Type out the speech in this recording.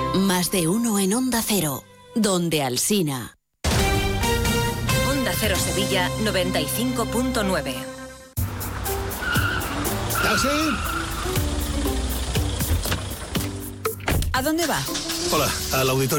Más de uno en Onda Cero, donde Alsina. Onda Cero Sevilla 95.9. ¿Taxi? ¿A dónde va? Hola, al auditorio.